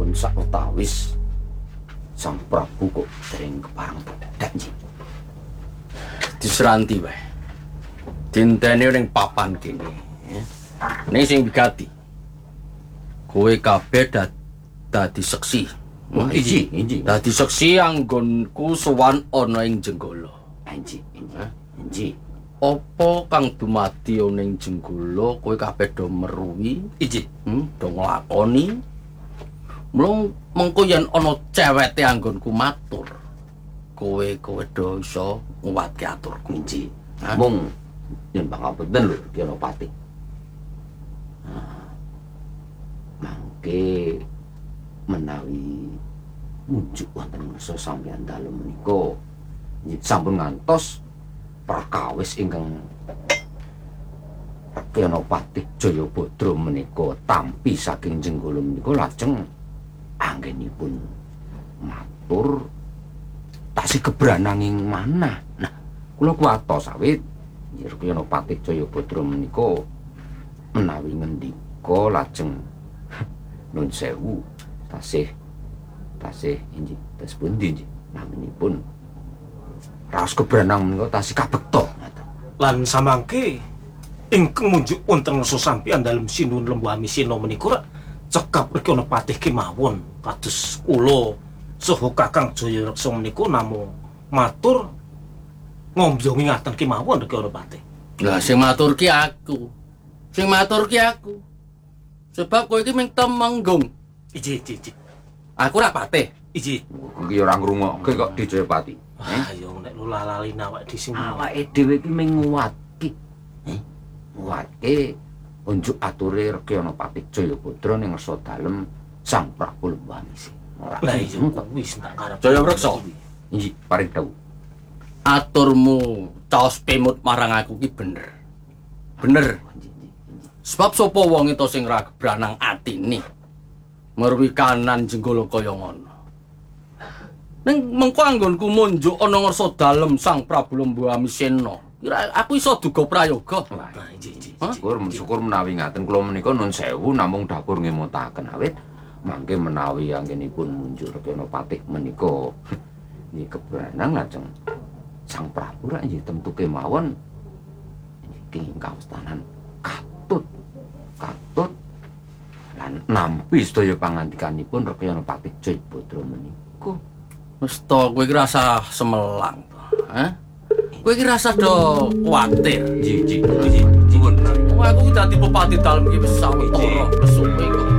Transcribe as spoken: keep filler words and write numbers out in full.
pun sautawis Sang Prabu kok dereng kepareng dadak nggih. Diseranti wae. Dinteni ning papan kene. Ning sing wigati. Kowe kabeh dadi seksi. Wah, inji, inji. Dadi seksi anggonku sowan ana ing Jenggala. Inji, inji. Inji. Apa kang dumadi ana ing Jenggala kowe kabeh do meruwi? Inji. Hmm, do nglakoni. Mlung mengko yen ana cewete anggonku matur. Kowe kowe do iso nguwatke aturku. Inji. Mung yen pangapunten lho Yanopati. Mangke menawi munjuk wonten ngersa sampeyan dalem menika sampun ngantos prakawis ingkang Yanopati Jayabadra menika tampi saking Jenggala menika lajeng anggenipun matur tasih gebrananging manah. Nah, kula kuwatos awit Yanopati Jayabadra menika menawi ngendika lajeng nun sewu tasih tasih inji tas pundi inji naminipun raos kebranang menika tasih kabekta ngaten. Lan samangke ingkang munjuk wonten ngersa sampeyan dalem Sinuwun Lembu Amisena menika cekap rikana patih kemawon kados kula saha Kakang Jayareksa menika namung matur ngombyongi ngaten kemawon rikana patih. Lah sing matur ki aku. Sing matur ki aku. Sebab kowe iki mung temenggung. Iji, iji, iji. Aku ora patih. Iji. Iki ora ngrungokke kok Di Jayapati. Ah, yo nek lu lalali awak di sini. Awake dhewe iki mung nguwatke. Eh, nguwatke unjuk ature Yanopati Jayabadra ning ngersa dalem Sang Prabu Lembu Amisena. Lah iya wis tak karep. Jayabreksa. Inji, paring dawuh. Aturmu caos pemut marang aku ki bener. Bener. Sebab sapa wong itu sing ra gebranang atine merwi kanan Jenggala kaya ngono. Ning mengko anggonku munjuk ana ngersa dalem Sang Prabu Lembu Amisena. Kira aku iso duga prayoga. Nah, inji, inji. Syukur, syukur menawi ngaten kula menika nun sewu namung dapur ngemutaken awit mangke menawi anggenipun munjuk Yanopati menika nggih kebranang lajeng Sang Prabu ra nggih temtu kemawon iki kawastanan katut katut lan nampi sedaya pangandikanipun Yanopati Jayabadra menika. Wis to kowe iki rasa semelang to. Hah? Kowe iki rasa do kuwatir. Nggih, nggih, nggih. Nuwun. Wong aku ki dadi bupati dalem iki wis sawetara kesuwe kok.